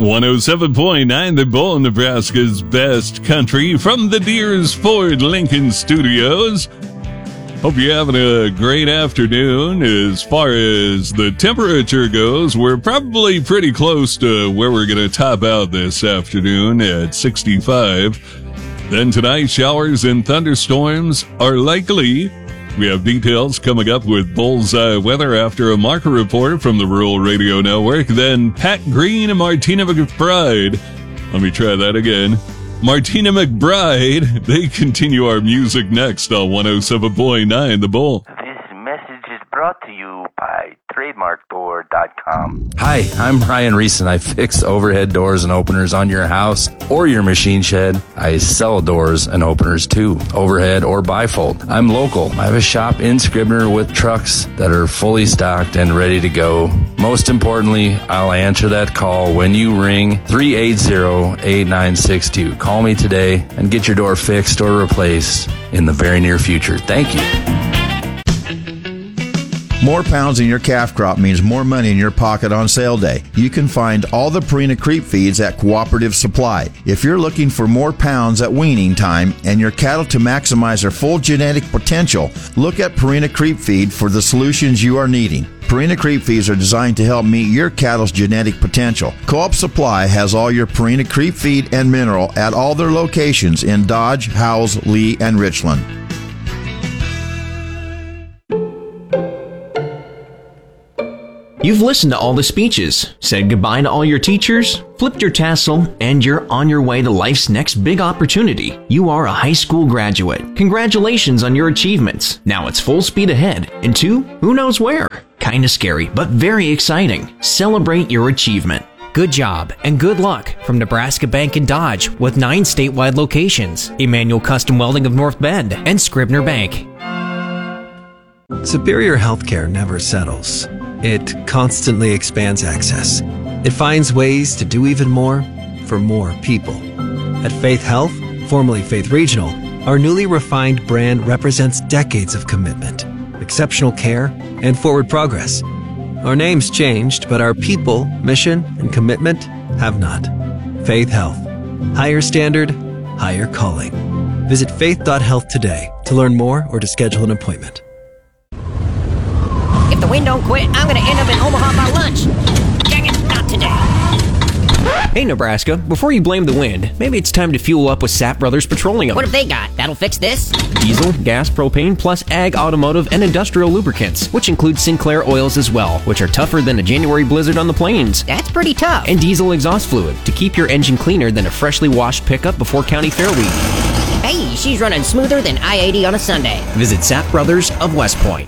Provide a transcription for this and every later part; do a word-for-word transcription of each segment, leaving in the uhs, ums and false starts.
one oh seven point nine The Bull, Nebraska's best country, from the Deers Ford Lincoln Studios. Hope you're having a great afternoon. As far as the temperature goes, we're probably pretty close to where we're going to top out this afternoon at sixty-five. Then tonight, showers and thunderstorms are likely. We have details coming up with Bullseye Weather after a market report from the Rural Radio Network. Then Pat Green and Martina McBride. Let me try that again. Martina McBride. They continue our music next on one oh seven point nine The Bull. This message is brought to you by trademark door dot com. Hi, I'm Ryan Reese, and I fix overhead doors and openers on your house or your machine shed. I sell doors and openers too, overhead or bifold. I'm local. I have a shop in Scribner with trucks that are fully stocked and ready to go. Most importantly, I'll answer that call when you ring three eight zero, eight nine six two. Call me today and get your door fixed or replaced in the very near future. Thank you. More pounds in your calf crop means more money in your pocket on sale day. You can find all the Purina Creep feeds at Cooperative Supply. If you're looking for more pounds at weaning time and your cattle to maximize their full genetic potential, look at Purina Creep Feed for the solutions you are needing. Purina Creep Feeds are designed to help meet your cattle's genetic potential. Co-op Supply has all your Purina Creep Feed and mineral at all their locations in Dodge, Howells, Lee, and Richland. You've listened to all the speeches, said goodbye to all your teachers, flipped your tassel, and you're on your way to life's next big opportunity. You are a high school graduate. Congratulations on your achievements. Now it's full speed ahead into who knows where. Kinda scary, but very exciting. Celebrate your achievement. Good job and good luck from Nebraska Bank and Dodge with nine statewide locations, Emmanuel Custom Welding of North Bend, and Scribner Bank. Superior Healthcare never settles. It constantly expands access. It finds ways to do even more for more people. At Faith Health, formerly Faith Regional, our newly refined brand represents decades of commitment, exceptional care, and forward progress. Our name's changed, but our people, mission, and commitment have not. Faith Health. Higher standard, higher calling. Visit faith dot health today to learn more or to schedule an appointment. If the wind don't quit, I'm going to end up in Omaha by lunch. Dang it, not today. Hey Nebraska, before you blame the wind, maybe it's time to fuel up with Sapp Brothers Petroleum. What have they got? That'll fix this? Diesel, gas, propane, plus ag, automotive, and industrial lubricants, which include Sinclair oils as well, which are tougher than a January blizzard on the plains. That's pretty tough. And diesel exhaust fluid to keep your engine cleaner than a freshly washed pickup before County Fair week. Hey, she's running smoother than I eighty on a Sunday. Visit Sapp Brothers of West Point.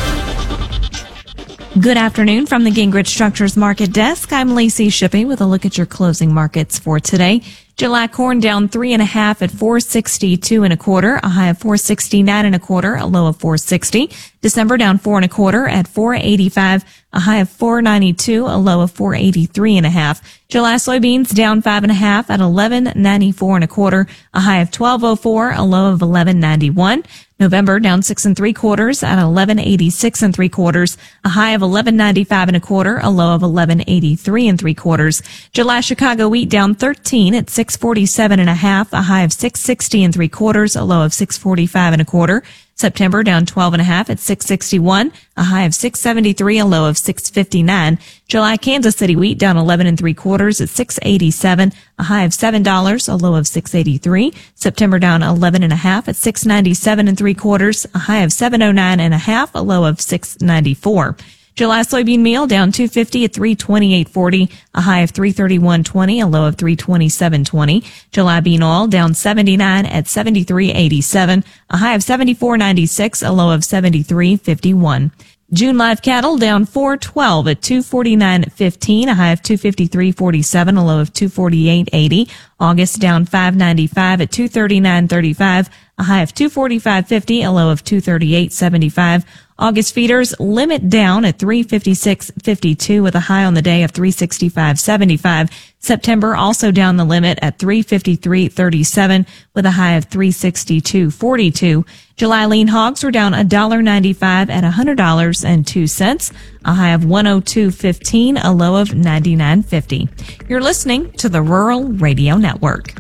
Good afternoon from the Gingrich Structures Market Desk. I'm Lacey Shippey with a look at your closing markets for today. July corn down three and a half at four sixty-two and a quarter, a high of four sixty-nine and a quarter, a low of four sixty. December down four and a quarter at four eighty-five, a high of four ninety-two, a low of four eighty-three and a half. July soybeans down five and a half at eleven ninety-four and a quarter, a high of twelve oh four, a low of eleven ninety-one. November down six and three quarters at eleven eighty-six and three quarters, a high of eleven ninety-five and a quarter, a low of eleven eighty-three and three quarters. July Chicago wheat down thirteen at six forty-seven and a half, a high of six sixty and three quarters, a low of six forty-five and a quarter. September down twelve and a half at six sixty-one, a high of six seventy-three, a low of six fifty-nine. July Kansas City wheat down eleven and three quarters at six eighty-seven, a high of seven dollars, a low of six eighty-three. September down eleven and a half at six ninety-seven and three quarters, a high of seven oh nine and a half, a low of six ninety-four. July soybean meal down two fifty at three twenty-eight forty, a high of three thirty-one twenty, a low of three twenty-seven twenty. July bean oil down seventy-nine at seventy-three eighty-seven, a high of seventy-four ninety-six, a low of seventy-three fifty-one. June live cattle down four twelve at two forty-nine fifteen, a high of two fifty-three forty-seven, a low of two forty-eight eighty. August down five ninety-five at two thirty-nine thirty-five, a high of two forty-five fifty, a low of two thirty-eight seventy-five. August feeders limit down at three fifty-six fifty-two with a high on the day of three sixty-five seventy-five. September also down the limit at three fifty-three thirty-seven with a high of three sixty-two forty-two. July lean hogs were down one dollar ninety-five at one hundred dollars and two cents, a high of one oh two fifteen, a low of ninety-nine fifty. You're listening to the Rural Radio Network.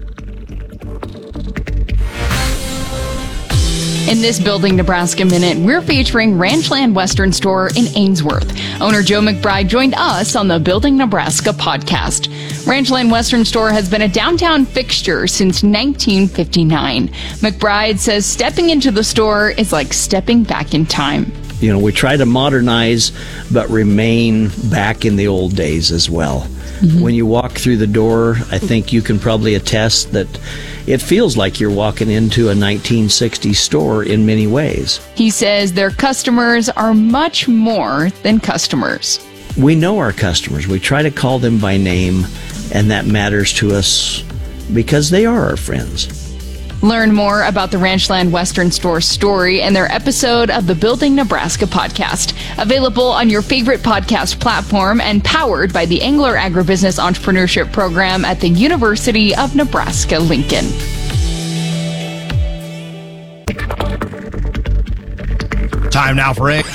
In this Building Nebraska Minute, we're featuring Ranchland Western Store in Ainsworth. Owner Joe McBride joined us on the Building Nebraska podcast. Ranchland Western Store has been a downtown fixture since nineteen fifty-nine. McBride says stepping into the store is like stepping back in time. You know, we try to modernize, but remain back in the old days as well. Mm-hmm. When you walk through the door, I think you can probably attest that it feels like you're walking into a nineteen sixties store in many ways. He says their customers are much more than customers. We know our customers. We try to call them by name, and that matters to us because they are our friends. Learn more about the Ranchland Western Store story in their episode of the Building Nebraska podcast. Available on your favorite podcast platform and powered by the Angler Agribusiness Entrepreneurship Program at the University of Nebraska-Lincoln. Time now for it.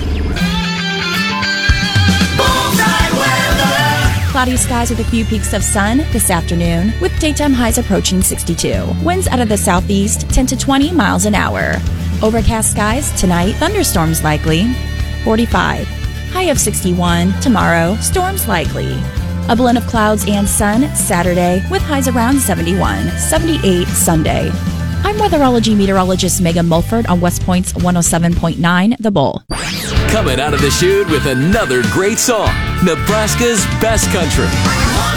Cloudy skies with a few peaks of sun this afternoon, with daytime highs approaching sixty-two. Winds out of the southeast, ten to twenty miles an hour. Overcast skies tonight, thunderstorms likely, forty-five. High of sixty-one. Tomorrow, storms likely. A blend of clouds and sun Saturday, with highs around seventy-one. seventy-eight Sunday. I'm weatherology meteorologist Megan Mulford on West Point's one oh seven point nine The Bull. Coming out of the chute with another great song, Nebraska's Best Country.